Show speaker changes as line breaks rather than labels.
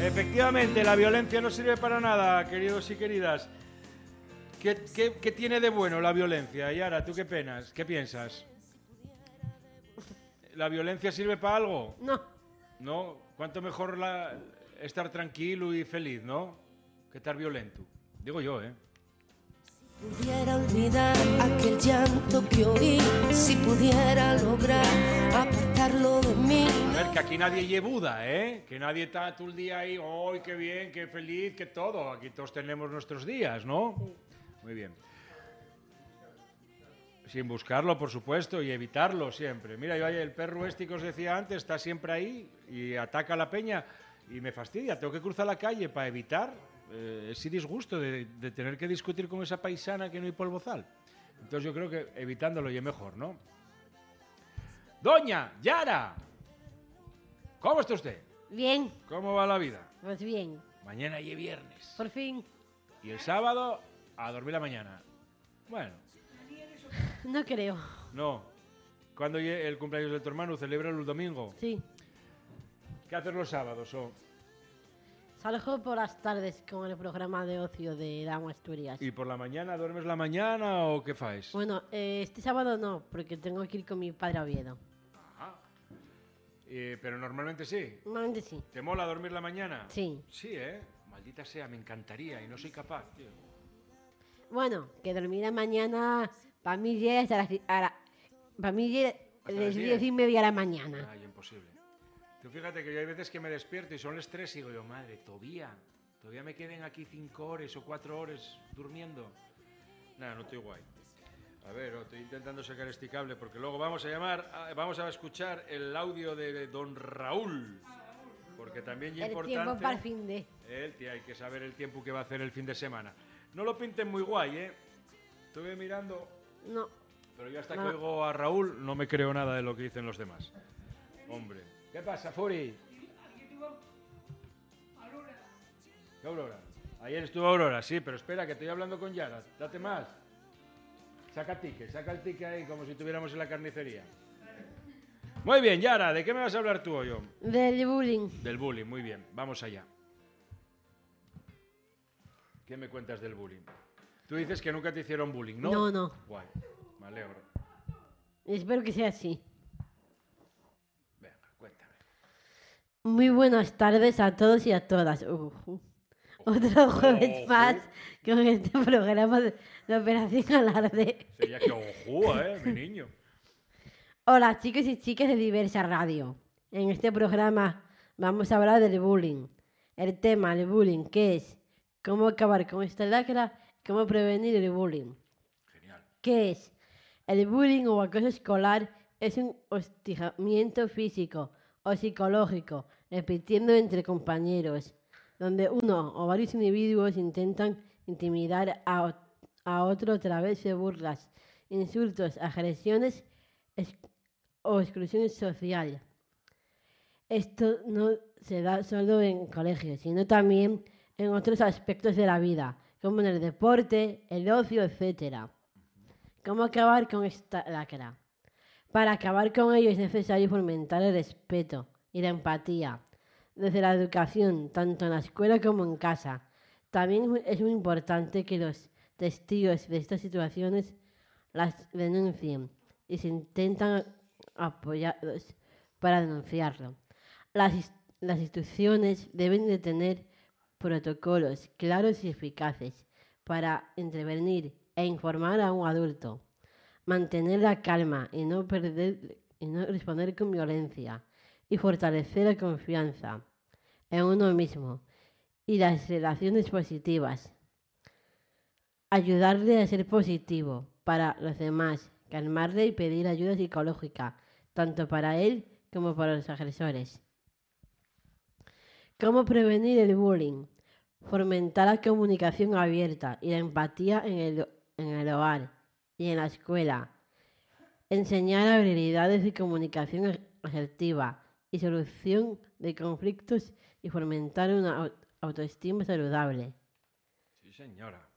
Efectivamente, la violencia no sirve para nada, queridos y queridas. ¿Qué tiene de bueno la violencia? Yara, ¿tú qué piensas? ¿La violencia sirve para algo?
No.
¿No? ¿Cuánto mejor estar tranquilo y feliz, no? Que estar violento. Digo yo, ¿eh?
Si pudiera olvidar aquel llanto que oí, si pudiera lograr apartarlo de mí.
A ver, que aquí nadie lleva Buda, ¿eh? Que nadie está todo el día ahí, ¡ay, qué bien, qué feliz, qué todo! Aquí todos tenemos nuestros días, ¿no? Muy bien. Sin buscarlo, por supuesto, y evitarlo siempre. Mira, yo el perro este que os decía antes está siempre ahí y ataca a la peña y me fastidia. Tengo que cruzar la calle para evitar ese disgusto de tener que discutir con esa paisana que no hay polvozal. Entonces yo creo que evitándolo ya es mejor, ¿no? Doña Yara, ¿cómo está usted?
Bien.
¿Cómo va la vida?
Pues bien.
Mañana y viernes.
Por fin.
Y el sábado a dormir la mañana. Bueno.
No creo.
No. ¿Cuándo el cumpleaños de tu hermano? ¿Celebra el domingo?
Sí.
¿Qué haces los sábados?
Salgo por las tardes con el programa de ocio de Dama Asturias.
¿Y por la mañana? ¿Duermes la mañana o qué faes?
Bueno, este sábado no, porque tengo que ir con mi padre a Oviedo.
Ajá. Pero normalmente sí.
Normalmente sí.
¿Te mola dormir la mañana?
Sí.
Sí, ¿eh? Maldita sea, me encantaría y no soy capaz, tío.
Bueno, que dormir la mañana para mí ya es para mí ya es las 10:30 de la mañana.
Ay, imposible. Tú fíjate que yo hay veces que me despierto y son las 3 y digo yo, madre, todavía me queden aquí 5 horas o 4 horas durmiendo. Nada, no estoy guay. A ver, estoy intentando sacar este cable porque luego vamos a escuchar el audio de don Raúl. Porque también es importante...
El tiempo para el fin de...
Hay que saber el tiempo que va a hacer el fin de semana. No lo pinten muy guay, ¿eh? Estuve mirando...
No.
Pero yo hasta que oigo a Raúl no me creo nada de lo que dicen los demás. Hombre. ¿Qué pasa, Furi? ¿Qué Aurora? Ayer estuvo Aurora, sí, pero espera, que estoy hablando con Yara. Date más. Saca el ticket ahí como si estuviéramos en la carnicería. Muy bien, Yara, ¿de qué me vas a hablar tú o yo?
Del bullying.
Del bullying, muy bien. Vamos allá. ¿Qué me cuentas del bullying? Tú dices que nunca te hicieron bullying, ¿no?
No, no.
Guay, me alegro.
Espero que sea así.
Venga, cuéntame.
Muy buenas tardes a todos y a todas. Otro jueves más con este programa de Operación Alarde.
Sería que ojo, mi niño.
Hola chicos y chicas de Diversa Radio. En este programa vamos a hablar del bullying. El tema del bullying, ¿qué es? ¿Cómo acabar con esta lacra? ¿Cómo prevenir el bullying?
Genial.
¿Qué es? El bullying o acoso escolar es un hostigamiento físico o psicológico, repitiendo entre compañeros, donde uno o varios individuos intentan intimidar a otro a través de burlas, insultos, agresiones o exclusión social. Esto no se da solo en colegios, sino también en otros aspectos de la vida, como en el deporte, el ocio, etc. ¿Cómo acabar con esta lacra? Para acabar con ello es necesario fomentar el respeto y la empatía desde la educación, tanto en la escuela como en casa. También es muy importante que los testigos de estas situaciones las denuncien y se intentan apoyados para denunciarlo. Las instituciones deben de tener protocolos claros y eficaces para intervenir e informar a un adulto, mantener la calma y no responder con violencia y fortalecer la confianza en uno mismo y las relaciones positivas. Ayudarle a ser positivo para los demás, calmarle y pedir ayuda psicológica, tanto para él como para los agresores. ¿Cómo prevenir el bullying? Fomentar la comunicación abierta y la empatía en el hogar y en la escuela. Enseñar habilidades de comunicación asertiva y solución de conflictos y fomentar una autoestima saludable.
Sí, señora.